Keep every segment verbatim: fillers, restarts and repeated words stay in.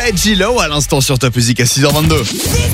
C'était J-Lo à l'instant sur Top Music à six heures vingt-deux.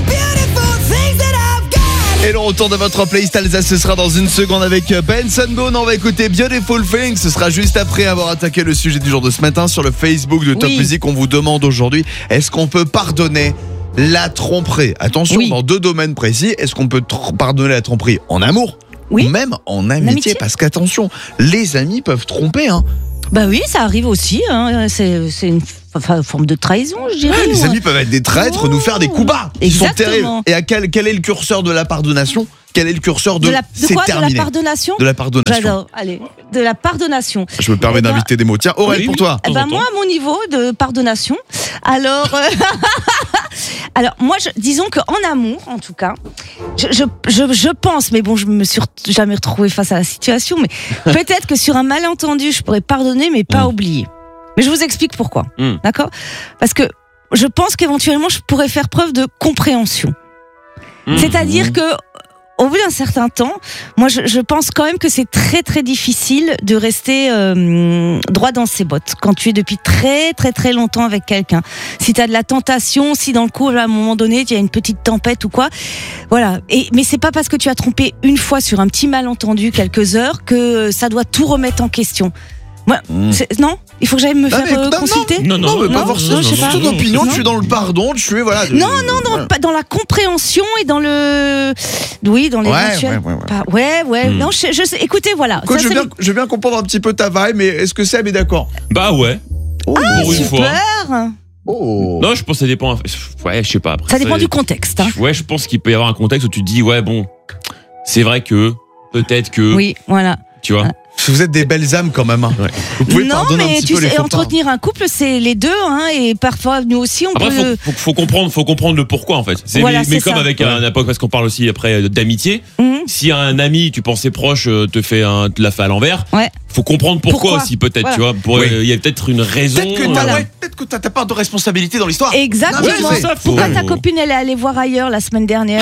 Et le retour de votre playlist Alsace, ce sera dans une seconde avec Benson Boone. On va écouter Beautiful Things. Ce sera juste après avoir attaqué le sujet du jour de ce matin sur le Facebook de Top oui. Music. On vous demande aujourd'hui, est-ce qu'on peut pardonner la tromperie? Attention, oui. dans deux domaines précis. Est-ce qu'on peut tr- pardonner la tromperie en amour oui. ou même en amitié, amitié Parce qu'attention, les amis peuvent tromper. Hein. Bah oui, ça arrive aussi. Hein. C'est, c'est une f- forme de trahison, je dirais. Ouais, les amis peuvent être des traîtres, oh. nous faire des coups bas. Ils sont terribles. Et à quel, quel est le curseur de la pardonnation? Quel est le curseur de, de la, de c'est quoi, terminé. De la pardonnation De la pardonnation. J'adore. Allez, de la pardonnation. Je me permets eh d'inviter ben, des mots. Tiens, Aurèle, oui, pour toi. Eh ben moi, à mon niveau de pardonnation, alors, euh, alors moi, je, disons que en amour, en tout cas, je, je, je, je pense, mais bon, je me suis jamais retrouvée face à la situation, mais peut-être que sur un malentendu, je pourrais pardonner, mais pas mmh. oublier. Mais je vous explique pourquoi. Mmh. D'accord ? Parce que je pense qu'éventuellement, je pourrais faire preuve de compréhension. Mmh. C'est-à-dire que au bout d'un certain temps, moi je, je pense quand même que c'est très très difficile de rester euh, droit dans ses bottes quand tu es depuis très très très longtemps avec quelqu'un. Si tu as de la tentation, si dans le couple à un moment donné il y a une petite tempête ou quoi, voilà. Et mais c'est pas parce que tu as trompé une fois sur un petit malentendu quelques heures que ça doit tout remettre en question. Moi, mmh. non, il faut que j'aille me faire mais, euh, non, consulter. Non, non, non, mais pas forcément. C'est ton opinion, tu es dans le pardon, tu es voilà. De, non, non, non, ouais. pas dans la compréhension et dans le, oui, dans l'éventuel. Ouais, ouais, ouais. Pas... ouais, ouais. Mmh. Non, je, je sais. Écoutez, voilà. Écoute, ça, je, veux bien, le... je veux bien comprendre un petit peu ta vibe, mais est-ce que Seb est d'accord? Bah ouais. Oh, ah, pour une super. fois. Oh. Non, je pense que ça dépend. Ouais, je sais pas. Après, ça dépend ça, du contexte. Hein. Ouais, je pense qu'il peut y avoir un contexte où tu te dis, ouais, bon, c'est vrai que, peut-être que. Oui, voilà. Tu vois. Ah. Vous êtes des belles âmes quand même. Hein. Ouais. Vous pouvez non, pardonner mais un petit tu peu sais, les entretenir un couple, c'est les deux, hein, et parfois nous aussi on après, peut. Faut, faut, faut comprendre, faut comprendre le pourquoi en fait. C'est, voilà, mais c'est mais comme ça. avec un époque, parce qu'on parle aussi après d'amitié. Mm-hmm. Si un ami, tu pensais proche, te fait un, te l'a fait à l'envers. Ouais. Faut comprendre pourquoi, pourquoi aussi peut-être, voilà. Tu vois. Pour, il oui. y a peut-être une raison. Peut-être que t'as, voilà. ouais, peut-être que t'as ta part de responsabilité dans l'histoire. Exactement. Ouais, ça, pourquoi ta copine elle est allée voir ailleurs la semaine dernière?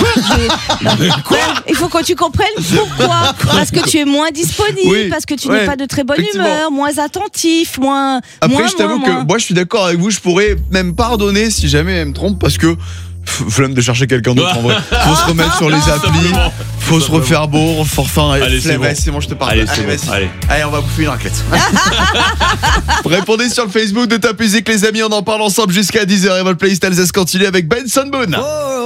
Quoi? Il faut que tu comprennes pourquoi. Parce que tu es moins disponible, oui. parce que tu ouais. n'es pas de très bonne humeur, moins attentif, moins. Après, moins, je t'avoue moins, que moins. moi, je suis d'accord avec vous. Je pourrais même pardonner si jamais elle me trompe, parce que flemme de chercher quelqu'un d'autre en vrai. Faut se remettre sur les applis, faut se refaire beau, enfin, allez, c'est, bon. c'est bon, je te parle. Allez, allez, c'est bon. allez. allez, on va bouffer une raclette. Répondez sur le Facebook de Top Music, les amis, on en parle ensemble jusqu'à dix heures et votre playlist Alsace continue avec Benson Boone. Oh